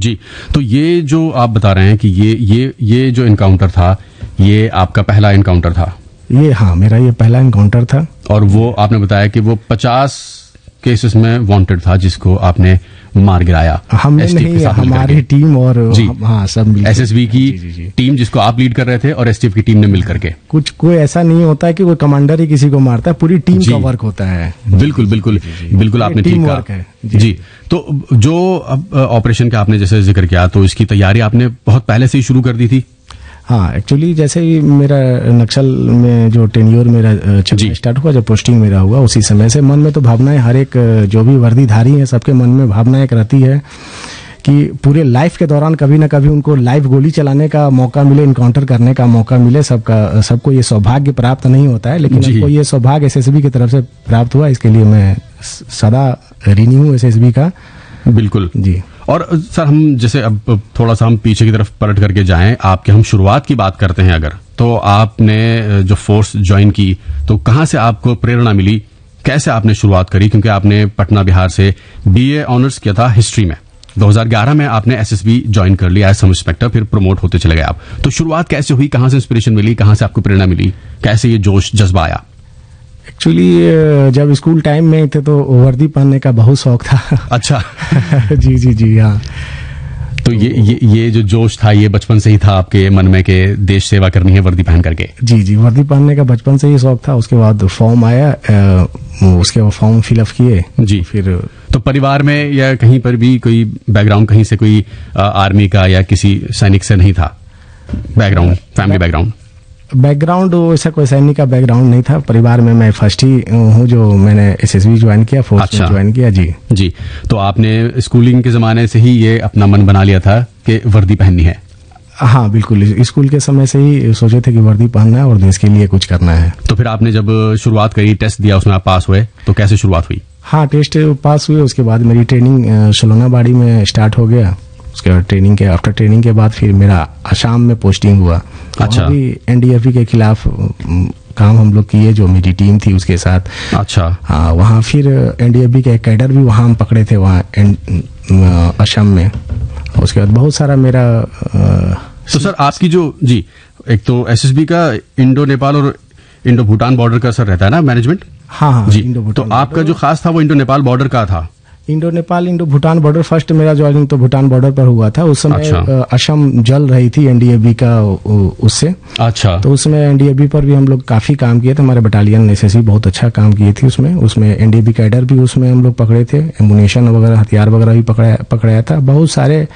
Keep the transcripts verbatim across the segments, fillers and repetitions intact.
जी। तो ये जो आप बता रहे हैं कि ये ये ये जो इनकाउंटर था, ये आपका पहला इनकाउंटर था? ये हाँ, मेरा ये पहला इनकाउंटर था। और वो आपने बताया कि वो पचास केसेस में वांटेड था जिसको आपने मार गिराया। हमने नहीं, हमारी टीम और जी हाँ सब मिलकर, एसएसबी की जी, जी, जी। टीम जिसको आप लीड कर रहे थे और एसटीएफ की टीम ने मिलकर के। कुछ कोई ऐसा नहीं होता है कि कोई कमांडर ही किसी को मारता है, पूरी टीम का वर्क होता है। बिल्कुल बिल्कुल बिल्कुल, आपने ठीक कहा। जी।, जी तो जो ऑपरेशन का आपने जैसे जिक्र किया, तो इसकी तैयारी आपने बहुत पहले से ही शुरू कर दी थी? हाँ, एक्चुअली जैसे ही मेरा नक्सल में जो टेन्योर मेरा चलना स्टार्ट हुआ, जब पोस्टिंग मेरा हुआ, उसी समय से मन में तो भावनाएं, हर एक जो भी वर्दीधारी है सबके मन में भावना एक रहती है कि पूरे लाइफ के दौरान कभी ना कभी उनको लाइव गोली चलाने का मौका मिले, इनकाउंटर करने का मौका मिले। सबका सबको ये सौभाग्य प्राप्त नहीं होता है, लेकिन हमको ये सौभाग्य एसएसबी की तरफ से प्राप्त हुआ। इसके लिए मैं सदा ऋणी हूँ एसएसबी का। बिल्कुल जी। और सर, हम जैसे अब थोड़ा सा हम पीछे की तरफ पलट करके जाएं, आपके हम शुरुआत की बात करते हैं अगर, तो आपने जो फोर्स ज्वाइन की, तो कहाँ से आपको प्रेरणा मिली, कैसे आपने शुरुआत करी? क्योंकि आपने पटना बिहार से बीए ऑनर्स किया था हिस्ट्री में, दो हज़ार ग्यारह में आपने एसएसबी ज्वाइन कर लिया एज सब इंस्पेक्टर, फिर प्रमोट होते चले गए आप। तो शुरुआत कैसे हुई, कहाँ से इंस्पिरेशन मिली, कहाँ से आपको प्रेरणा मिली, कैसे ये जोश जज्बा आया? एक्चुअली जब स्कूल टाइम में थे तो वर्दी पहनने का बहुत शौक था। अच्छा। जी जी जी हाँ। तो ये ये ये जो जोश था, ये बचपन से ही था आपके मन में कि देश सेवा करनी है वर्दी पहन करके? जी जी, वर्दी पहनने का बचपन से ही शौक था। उसके बाद फॉर्म आया, उसके बाद फॉर्म फिलअप किए जी। फिर तो परिवार में या कहीं पर भी कोई बैकग्राउंड, कहीं से कोई आर्मी का या किसी सैनिक से नहीं था बैकग्राउंड, फैमिली बैकग्राउंड? बैकग्राउंड वैसा कोई सैनिक का बैकग्राउंड नहीं था। परिवार में मैं फर्स्ट ही हूँ जो मैंने एसएसबी ज्वाइन किया, फोर्स अच्छा। ज्वाइन किया। जी जी। तो आपने स्कूलिंग के जमाने से ही ये अपना मन बना लिया था कि वर्दी पहननी है? हाँ बिल्कुल, स्कूल के समय से ही सोचे थे कि वर्दी पहनना है और देश के लिए कुछ करना है। तो फिर आपने जब शुरुआत करी, टेस्ट दिया, उसमें आप पास हुए, तो कैसे शुरुआत हुई? हाँ, टेस्ट पास हुए। उसके बाद मेरी ट्रेनिंग सोलोनाबाड़ी में स्टार्ट हो गया। उसके बाद ट्रेनिंग के आफ्टर ट्रेनिंग के बाद फिर मेरा असम में पोस्टिंग हुआ। अच्छा। भी एनडीएफबी के खिलाफ काम हम लोग किए, जो मेरी टीम थी उसके साथ। अच्छा। हाँ, वहाँ फिर एनडीएफबी के कैडर भी वहाँ हम पकड़े थे, वहाँ असम में। उसके बाद बहुत सारा मेरा आ, तो सर आपकी जो जी एक तो एसएसबी का इंडो नेपाल और इंडो भूटान बॉर्डर का सर रहता है ना मैनेजमेंट? हाँ हाँ जी। तो आपका जो खास था वो इंडो नेपाल बॉर्डर का था? Indo Nepal Indo Bhutan border, first मेरा ज्वाइनिंग तो भूटान बॉर्डर पर हुआ था। उस समय अच्छा। असम जल रही थी एनडीएफबी का उससे। अच्छा। तो उसमें एनडीएफबी पर भी हम लोग काफी काम किए थे। हमारे बटालियन ने एसएसबी बहुत अच्छा काम किए थी उसमें। उसमें एनडीएफबी कैडर भी उसमें हम लोग पकड़े थे, एम्युनिशन वगैरह, हथियार वगैरह भी पकड़ा पकड़ाया था। बहुत सारे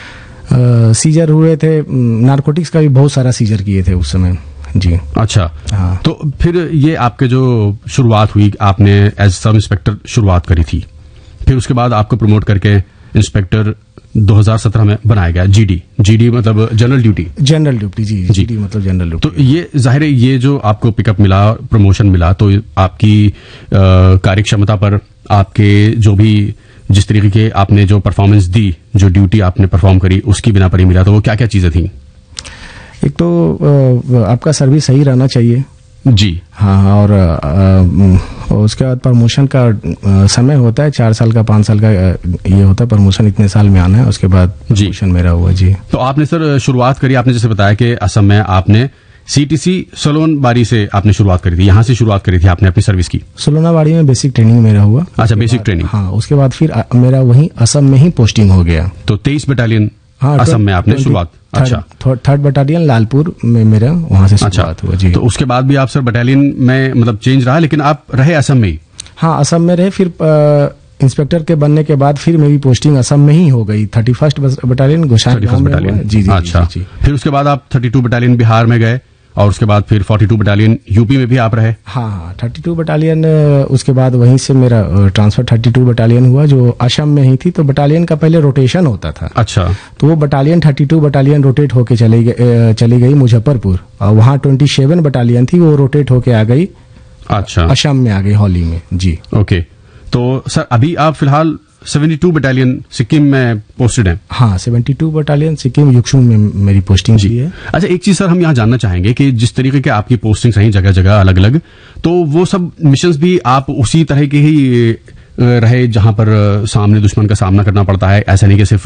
सीजर हुए थे, नारकोटिक्स का भी बहुत सारा सीजर किए थे उस समय। जी। अच्छा। हाँ। तो फिर ये आपके जो शुरुआत हुई, आपने एज सब इंस्पेक्टर शुरुआत करी थी, फिर उसके बाद आपको प्रमोट करके इंस्पेक्टर दो हज़ार सत्रह में बनाया गया, जीडी। जीडी मतलब जनरल ड्यूटी? जनरल ड्यूटी जी, जी। जीडी मतलब जनरल ड्यूटी। तो ये जाहिर है, ये जो आपको पिकअप मिला, प्रमोशन मिला, तो आपकी कार्य क्षमता पर, आपके जो भी जिस तरीके के आपने जो परफॉर्मेंस दी, जो ड्यूटी आपने परफॉर्म करी, उसकी बिना पर ही मिला। तो वो क्या क्या चीजें थी? एक तो आपका सर्विस सही रहना चाहिए जी। हाँ, और आ, उसके बाद प्रमोशन का आ, समय होता है, चार साल का, पांच साल का ये होता है प्रमोशन, इतने साल में आना है। उसके बाद प्रमोशन मेरा हुआ। जी। तो आपने सर शुरुआत करी, आपने जैसे बताया कि असम में आपने सीटीसी सोलोनाबाड़ी से आपने शुरुआत करी थी, यहाँ से शुरुआत करी थी आपने अपनी सर्विस की? सोलोनाबाड़ी में बेसिक ट्रेनिंग मेरा हुआ। अच्छा, बेसिक ट्रेनिंग। हाँ, उसके बाद फिर मेरा वहीं असम में ही पोस्टिंग हो गया। तो तेईस बटालियन हाँ, असम में आपने शुरुआत? अच्छा। थर्ड बटालियन लालपुर में मेरा वहां से शुरुआत हुआ। जी। तो उसके बाद भी आप सर बटालियन में मतलब चेंज रहा, लेकिन आप रहे असम में ही? हाँ, असम में रहे। फिर इंस्पेक्टर के बनने के बाद फिर मेरी पोस्टिंग असम में ही हो गई, थर्टी फर्स्ट बटालियन गोसाईगांव में। जी जी। अच्छा। जी, जी। फिर उसके बाद आप थर्टी टू बटालियन बिहार में गए, और उसके बाद फिर बयालीस बटालियन यूपी में भी आप रहे? हाँ हाँ, बत्तीस बटालियन। उसके बाद वहीं से मेरा ट्रांसफर बत्तीस बटालियन हुआ, जो असम में ही थी। तो बटालियन का पहले रोटेशन होता था। अच्छा। तो वो बटालियन बत्तीस बटालियन रोटेट होके चली गई चली गई मुजफ्फरपुर, और वहाँ सत्ताईस बटालियन थी, वो रोटेट होके आ गई। अच्छा। असम में आ गई, हौली में। जी। ओके। तो सर अभी आप फिलहाल बहत्तर बटालियन सिक्किम में पोस्टेड हैं? हाँ, बहत्तर बटालियन सिक्किम युक्सुम में मेरी पोस्टिंग जी है। अच्छा, एक चीज सर हम यहाँ जानना चाहेंगे कि जिस तरीके के आपकी पोस्टिंग रही जगह जगह अलग अलग, तो वो सब मिशंस भी आप उसी तरह के ही रहे जहां पर सामने दुश्मन का सामना करना पड़ता है? ऐसा नहीं कि सिर्फ